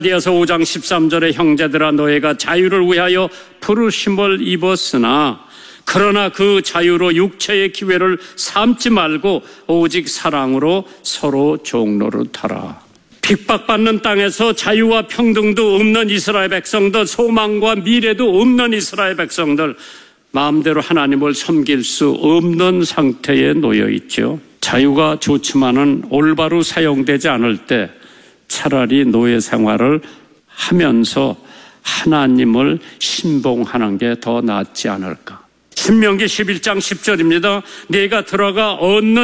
갈라디아서 5장 13절에 형제들아 너희가 자유를 위하여 부르심을 입었으나 그러나 그 자유로 육체의 기회를 삼지 말고 오직 사랑으로 서로 종노릇하라. 핍박받는 땅에서 자유와 평등도 없는 이스라엘 백성들, 소망과 미래도 없는 이스라엘 백성들, 마음대로 하나님을 섬길 수 없는 상태에 놓여 있죠. 자유가 좋지만은 올바로 사용되지 않을 때 차라리 노예 생활을 하면서 하나님을 신봉하는 게 더 낫지 않을까. 신명기 11장 10절입니다. 네가 들어가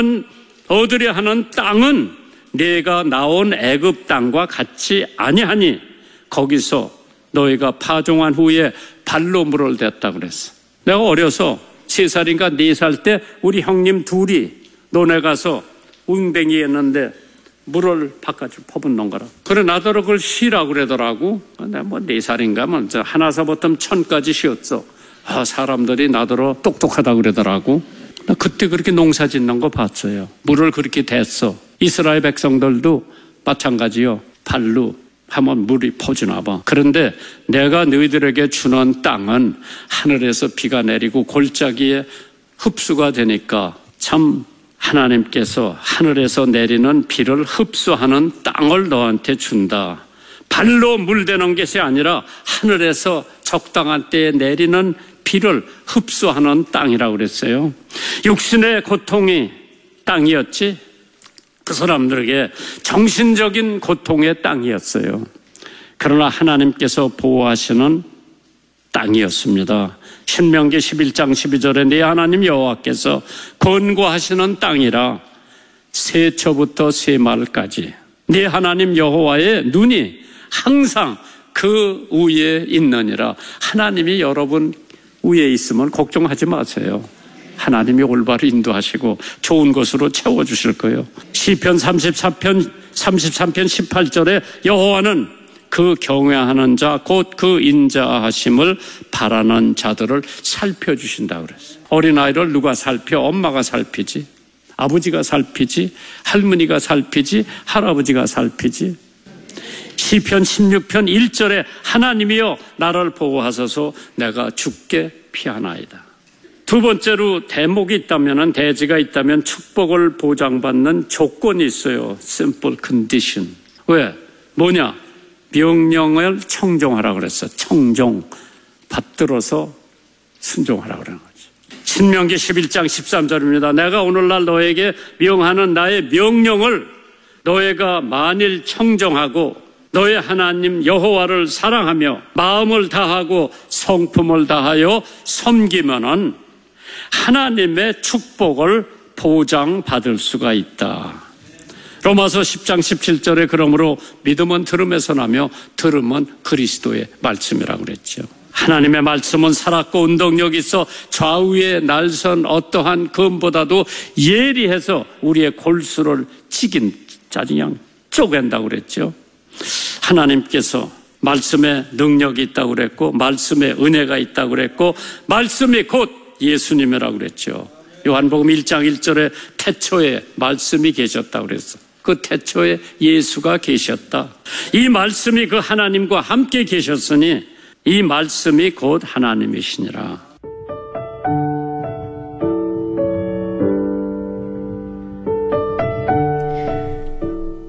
얻으려 하는 땅은 네가 나온 애굽 땅과 같지 아니하니 거기서 너희가 파종한 후에 발로 물을 댔다 그랬어. 내가 어려서 3살인가 4살 때 우리 형님 둘이 논에 가서 웅댕이 했는데 물을 바깥으로 퍼붓는 거라. 그래 나더러 그걸 쉬라고 그러더라고. 내가 뭐 4살인가 먼저 하나서부터 1000까지 쉬었어. 사람들이 나더러 똑똑하다고 그러더라고. 나 그때 그렇게 농사 짓는 거 봤어요. 물을 그렇게 댔어. 이스라엘 백성들도 마찬가지요. 발로 하면 물이 퍼지나 봐. 그런데 내가 너희들에게 주는 땅은 하늘에서 비가 내리고 골짜기에 흡수가 되니까 참 하나님께서 하늘에서 내리는 비를 흡수하는 땅을 너한테 준다. 발로 물대는 것이 아니라 하늘에서 적당한 때에 내리는 비를 흡수하는 땅이라고 그랬어요. 육신의 고통이 땅이었지 그 사람들에게 정신적인 고통의 땅이었어요. 그러나 하나님께서 보호하시는 땅이었습니다. 신명기 11장 12절에 네 하나님 여호와께서 권고하시는 땅이라 세초부터 세말까지 네 하나님 여호와의 눈이 항상 그 위에 있느니라. 하나님이 여러분 위에 있으면 걱정하지 마세요. 하나님이 올바로 인도하시고 좋은 것으로 채워주실 거예요. 시편 33편 18절에 여호와는 그 경외하는 자 곧 그 인자하심을 바라는 자들을 살펴주신다고 그랬어요. 어린아이를 누가 살펴? 엄마가 살피지. 아버지가 살피지. 할머니가 살피지. 할아버지가 살피지. 시편 16편 1절에 하나님이여 나를 보호하소서 내가 죽게 피하나이다. 두 번째로 대목이 있다면 대지가 있다면 축복을 보장받는 조건이 있어요. simple condition. 왜? 뭐냐? 명령을 청종하라 그랬어. 청종. 받들어서 순종하라 그러는 거지. 신명기 11장 13절입니다. 내가 오늘날 너에게 명하는 나의 명령을 너희가 만일 청정하고 너의 하나님 여호와를 사랑하며 마음을 다하고 성품을 다하여 섬기면은 하나님의 축복을 보장받을 수가 있다. 로마서 10장 17절에 그러므로 믿음은 들음에서 나며 들음은 그리스도의 말씀이라고 그랬죠. 하나님의 말씀은 살았고 운동력이 있어 좌우에 날선 어떠한 검보다도 예리해서 우리의 골수를 그냥 쪼갠다고 그랬죠. 하나님께서 말씀에 능력이 있다고 그랬고 말씀에 은혜가 있다고 그랬고 말씀이 곧 예수님이라고 그랬죠. 요한복음 1장 1절에 태초에 말씀이 계셨다고 그랬어. 그 태초에 예수가 계셨다. 이 말씀이 그 하나님과 함께 계셨으니 이 말씀이 곧 하나님이시니라.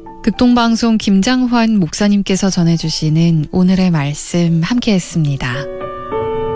극동방송 김장환 목사님께서 전해주시는 오늘의 말씀 함께했습니다.